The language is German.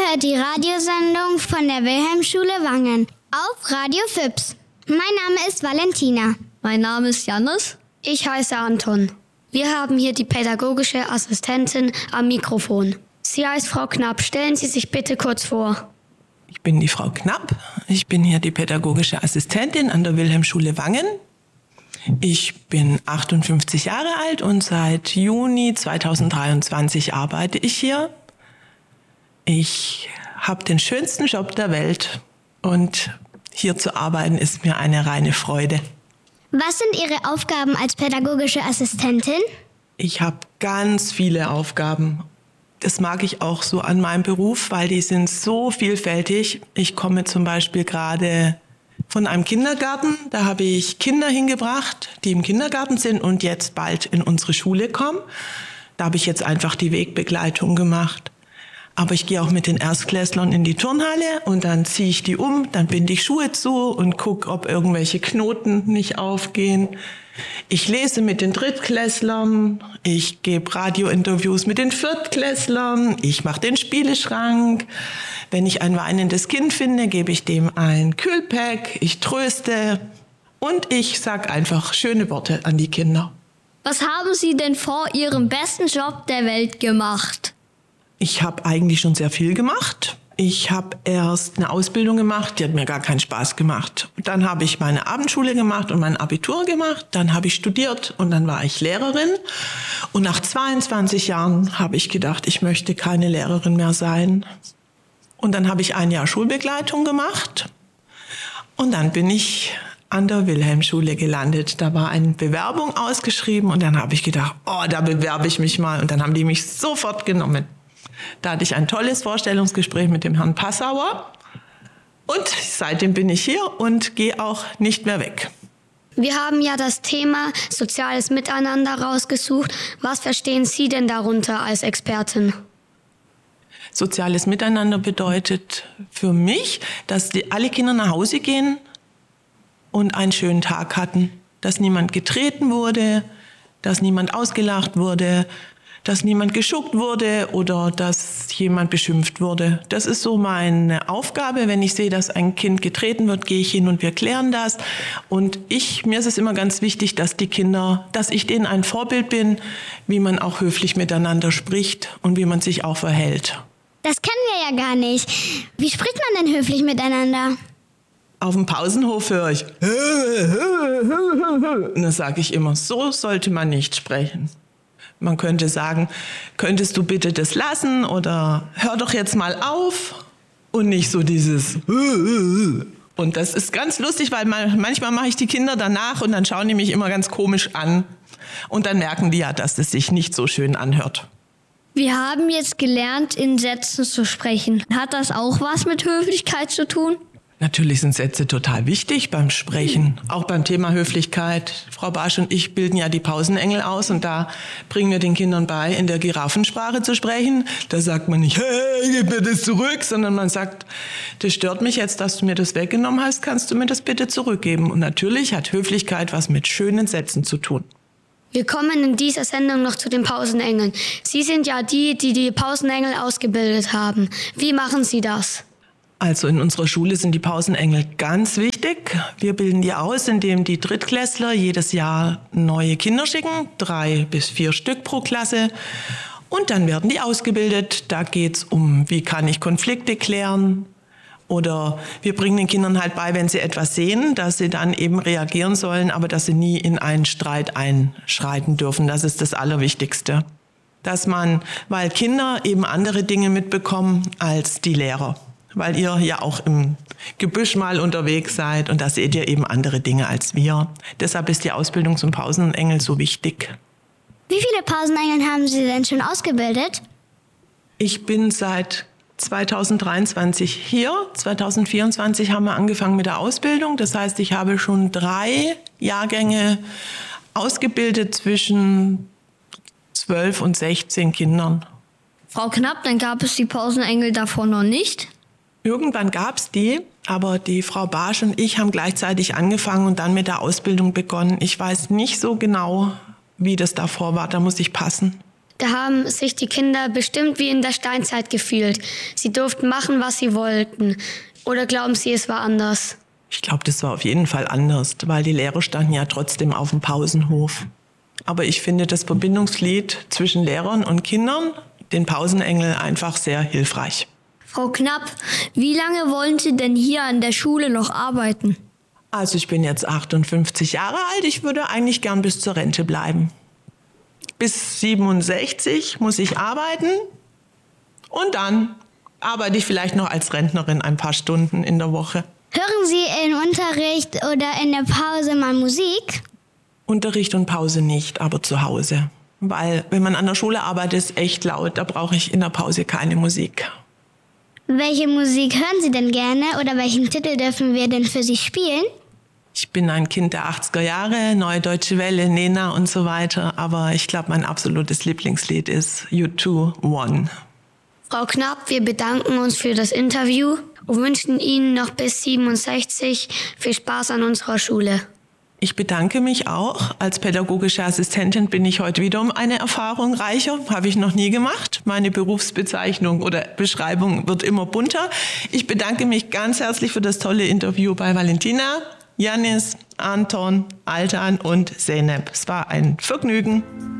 hört die Radiosendung von der Wilhelmschule Wangen auf Radio FIPS. Mein Name ist Valentina. Mein Name ist Jannis. Ich heiße Anton. Wir haben hier die pädagogische Assistentin am Mikrofon. Sie heißt Frau Knapp. Stellen Sie sich bitte kurz vor. Ich bin die Frau Knapp. Ich bin hier die pädagogische Assistentin an der Wilhelmschule Wangen. Ich bin 58 Jahre alt und seit Juni 2023 arbeite ich hier. Ich habe den schönsten Job der Welt und hier zu arbeiten ist mir eine reine Freude. Was sind Ihre Aufgaben als pädagogische Assistentin? Ich habe ganz viele Aufgaben. Das mag ich auch so an meinem Beruf, weil die sind so vielfältig. Ich komme zum Beispiel gerade von einem Kindergarten. Da habe ich Kinder hingebracht, die im Kindergarten sind und jetzt bald in unsere Schule kommen. Da habe ich jetzt einfach die Wegbegleitung gemacht. Aber ich gehe auch mit den Erstklässlern in die Turnhalle und dann ziehe ich die um, dann binde ich Schuhe zu und gucke, ob irgendwelche Knoten nicht aufgehen. Ich lese mit den Drittklässlern, ich gebe Radiointerviews mit den Viertklässlern, ich mache den Spieleschrank. Wenn ich ein weinendes Kind finde, gebe ich dem ein Kühlpack, ich tröste und ich sage einfach schöne Worte an die Kinder. Was haben Sie denn vor Ihrem besten Job der Welt gemacht? Ich habe eigentlich schon sehr viel gemacht. Ich habe erst eine Ausbildung gemacht, die hat mir gar keinen Spaß gemacht. Dann habe ich meine Abendschule gemacht und mein Abitur gemacht. Dann habe ich studiert und dann war ich Lehrerin. Und nach 22 Jahren habe ich gedacht, ich möchte keine Lehrerin mehr sein. Und dann habe ich ein Jahr Schulbegleitung gemacht. Und dann bin ich an der Wilhelmschule gelandet. Da war eine Bewerbung ausgeschrieben und dann habe ich gedacht, da bewerbe ich mich mal. Und dann haben die mich sofort genommen. Da hatte ich ein tolles Vorstellungsgespräch mit dem Herrn Passauer und seitdem bin ich hier und gehe auch nicht mehr weg. Wir haben ja das Thema soziales Miteinander rausgesucht. Was verstehen Sie denn darunter als Expertin? Soziales Miteinander bedeutet für mich, dass alle Kinder nach Hause gehen und einen schönen Tag hatten. Dass niemand getreten wurde, dass niemand ausgelacht wurde, dass niemand geschuckt wurde oder dass jemand beschimpft wurde. Das ist so meine Aufgabe. Wenn ich sehe, dass ein Kind getreten wird, gehe ich hin und wir klären das. Und mir ist es immer ganz wichtig, dass ich denen ein Vorbild bin, wie man auch höflich miteinander spricht und wie man sich auch verhält. Das kennen wir ja gar nicht. Wie spricht man denn höflich miteinander? Auf dem Pausenhof höre ich. Und dann sage ich immer, so sollte man nicht sprechen. Man könnte sagen, könntest du bitte das lassen oder hör doch jetzt mal auf und nicht so dieses. Und das ist ganz lustig, weil manchmal mache ich die Kinder danach und dann schauen die mich immer ganz komisch an und dann merken die ja, dass es sich nicht so schön anhört. Wir haben jetzt gelernt, in Sätzen zu sprechen. Hat das auch was mit Höflichkeit zu tun? Natürlich sind Sätze total wichtig beim Sprechen, auch beim Thema Höflichkeit. Frau Barsch und ich bilden ja die Pausenengel aus und da bringen wir den Kindern bei, in der Giraffensprache zu sprechen. Da sagt man nicht, hey, gib mir das zurück, sondern man sagt, das stört mich jetzt, dass du mir das weggenommen hast, kannst du mir das bitte zurückgeben? Und natürlich hat Höflichkeit was mit schönen Sätzen zu tun. Wir kommen in dieser Sendung noch zu den Pausenengeln. Sie sind ja die Pausenengel ausgebildet haben. Wie machen Sie das? Also in unserer Schule sind die Pausenengel ganz wichtig. Wir bilden die aus, indem die Drittklässler jedes Jahr neue Kinder schicken, 3 bis 4 Stück pro Klasse. Und dann werden die ausgebildet. Da geht's um, wie kann ich Konflikte klären? Oder wir bringen den Kindern halt bei, wenn sie etwas sehen, dass sie dann eben reagieren sollen, aber dass sie nie in einen Streit einschreiten dürfen. Das ist das Allerwichtigste. Weil Kinder eben andere Dinge mitbekommen als die Lehrer. Weil ihr ja auch im Gebüsch mal unterwegs seid und da seht ihr eben andere Dinge als wir. Deshalb ist die Ausbildung zum Pausenengel so wichtig. Wie viele Pausenengel haben Sie denn schon ausgebildet? Ich bin seit 2023 hier. 2024 haben wir angefangen mit der Ausbildung. Das heißt, ich habe schon 3 Jahrgänge ausgebildet zwischen 12 und 16 Kindern. Frau Knapp, dann gab es die Pausenengel davor noch nicht? Irgendwann gab es die, aber die Frau Barsch und ich haben gleichzeitig angefangen und dann mit der Ausbildung begonnen. Ich weiß nicht so genau, wie das davor war, da muss ich passen. Da haben sich die Kinder bestimmt wie in der Steinzeit gefühlt. Sie durften machen, was sie wollten. Oder glauben Sie, es war anders? Ich glaube, das war auf jeden Fall anders, weil die Lehrer standen ja trotzdem auf dem Pausenhof. Aber ich finde das Verbindungsglied zwischen Lehrern und Kindern, den Pausenengel, einfach sehr hilfreich. Frau Knapp, wie lange wollen Sie denn hier an der Schule noch arbeiten? Also ich bin jetzt 58 Jahre alt, ich würde eigentlich gern bis zur Rente bleiben. Bis 67 muss ich arbeiten und dann arbeite ich vielleicht noch als Rentnerin ein paar Stunden in der Woche. Hören Sie im Unterricht oder in der Pause mal Musik? Unterricht und Pause nicht, aber zu Hause. Weil wenn man an der Schule arbeitet, ist es echt laut, da brauche ich in der Pause keine Musik. Welche Musik hören Sie denn gerne oder welchen Titel dürfen wir denn für Sie spielen? Ich bin ein Kind der 80er Jahre, Neue Deutsche Welle, Nena und so weiter. Aber ich glaube, mein absolutes Lieblingslied ist U2 One. Frau Knapp, wir bedanken uns für das Interview und wünschen Ihnen noch bis 67 viel Spaß an unserer Schule. Ich bedanke mich auch. Als pädagogische Assistentin bin ich heute wieder um eine Erfahrung reicher. Habe ich noch nie gemacht. Meine Berufsbezeichnung oder Beschreibung wird immer bunter. Ich bedanke mich ganz herzlich für das tolle Interview bei Valentina, Janis, Anton, Altan und Zeynep. Es war ein Vergnügen.